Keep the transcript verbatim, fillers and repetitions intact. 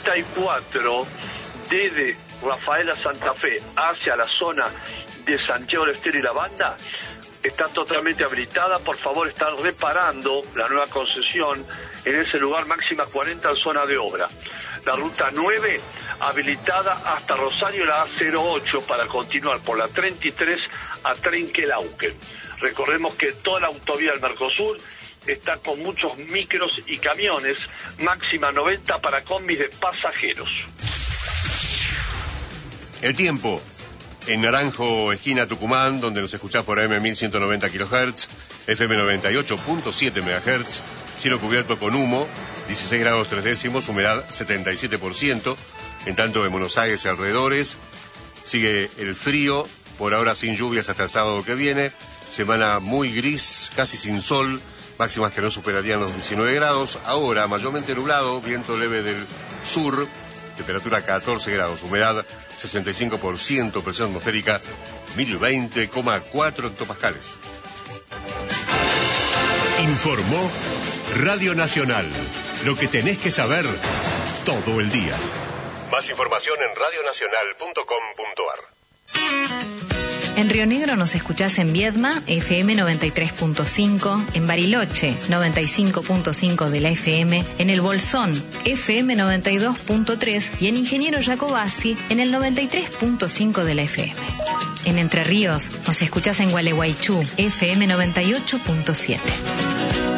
treinta y cuatro, desde Rafaela Santa Fe hacia la zona de Santiago del Estero y La Banda, está totalmente habilitada. Por favor, están reparando la nueva concesión en ese lugar, máxima cuarenta en zona de obra. La ruta nueve, habilitada hasta Rosario, la A cero ocho, para continuar por la treinta y tres a Trenquelauquen. Recordemos que toda la autovía del Mercosur está con muchos micros y camiones, máxima noventa para combis de pasajeros. El tiempo. En Naranjo, esquina Tucumán, donde nos escuchás por A M mil ciento noventa kilohertz, F M noventa y ocho punto siete megahertz, cielo cubierto con humo, dieciséis grados tres décimos, humedad setenta y siete por ciento. En tanto, en Buenos Aires y alrededores, sigue el frío, por ahora sin lluvias hasta el sábado que viene, semana muy gris, casi sin sol, máximas que no superarían los diecinueve grados, ahora mayormente nublado, viento leve del sur, temperatura catorce grados, humedad sesenta y cinco por ciento, presión atmosférica mil veinte coma cuatro hectopascales. Informó Radio Nacional. Lo que tenés que saber todo el día. Más información en radio nacional punto com punto ar. En Río Negro nos escuchás en Viedma, F M noventa y tres punto cinco, en Bariloche, noventa y cinco punto cinco de la F M, en El Bolsón, F M noventa y dos punto tres y en Ingeniero Jacobasi, en el noventa y tres punto cinco de la F M. En Entre Ríos nos escuchás en Gualeguaychú, F M noventa y ocho punto siete.